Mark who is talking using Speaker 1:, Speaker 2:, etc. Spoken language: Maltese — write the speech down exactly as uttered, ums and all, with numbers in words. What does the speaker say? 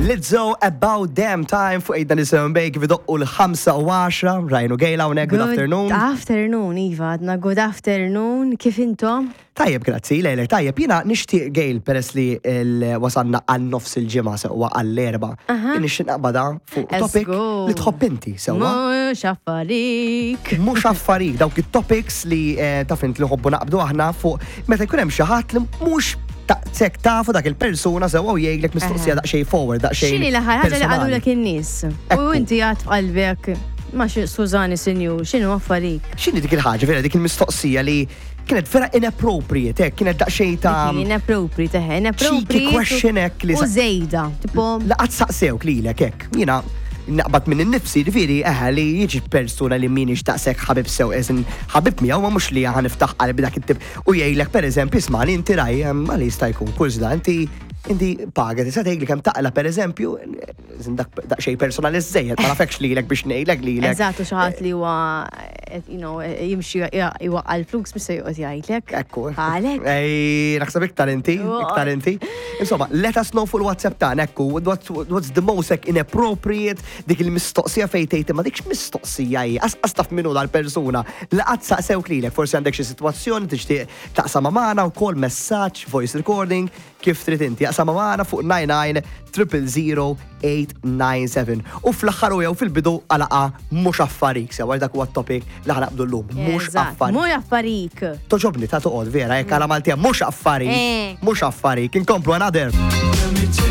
Speaker 1: Lizzo, About Damn Time fuq ejda nisimgħu bejk vidoqqu l-ħamsa u għaxra, rajnu gejla hawnhekk, good afternoon.
Speaker 2: Good afternoon, Iva, għadna good afternoon, kif intom?
Speaker 1: Tajjeb, grazzi, lejlek, tajjeb, jina nixtieq Gejl peress li wasanna għal-nofs il-ġimgħa sewwa għall-erba. Nixtieq naqbada fuq topic li tħobb inti sewwa.
Speaker 2: Mhux affarik.
Speaker 1: Mhux affarik, dawk it-topics li taf int li nħobbu naqbdu aħna fuq meta jkun hemm xi ħadd li mhux taqsek tafu dak il-persuna sewwa u jgħidlek mistoqsija daqsxejn forward, daqsxejn.
Speaker 2: X'inhi l-aħħar ħaġa li qalulek in-nies? U inti għad f'qalbek ma Sużani Sinjur, x'inhu affarik?
Speaker 1: X'inhi dik il-ħaġa vera dik il-mistoqsija li kienet vera inappropriate, hekk kienet daqsxejn ta'
Speaker 2: inappropriate, eh, inappropriate.
Speaker 1: cheeky question hekk li
Speaker 2: U żejda, tipo
Speaker 1: laqgħat saqsewk lilek hekk. Jiena naqbad minn innifsi ġifieri eħe li jiġi persuna li minix taqsek ħabib sew eżin ħabib miegħu ma mhux li ħaniftaħ qalbi dak it-tip u jgħidlek pereżempju isma' li inti raj ma li jista' jkun kull żda inti inti paga tista' tgħidli kemm taqla pereżempju daqsxejn personalizzejjed ma nafekx lilek biex ngħidlek lilek.
Speaker 2: Eżatt xi ħadd li huwa you know jimxi iwaqqal flus biex se joqgħod jgħidlek.
Speaker 1: Ekku.
Speaker 2: Għalek.
Speaker 1: Ej, naħseb iktar inti, iktar inti. Insomma, let us know fuq il-WhatsApp tagħna ekku what's the most inappropriate dik il-mistoqsija fejn tgħid ma dikx mistoqsija hi qas taf minnu dal-persuna laqgħat saqsewk lilek forsi għandek xi sitwazzjoni tixtieq taqsam magħna wkoll messaġġ voice recording kif trid inti jaqsam magħna fuq nine nine zero zero zero eight nine seven u fl-aħħar u jew fil-bidu għalaqa mhux affarik sewa dak huwa t-topic li ħanaqbdu llum mhux affarik.
Speaker 2: Mhux affarik.
Speaker 1: Toġobni ta' toqgħod vera jekk għala Maltija mhux affarik. Mhux affarik. Inkomplu another.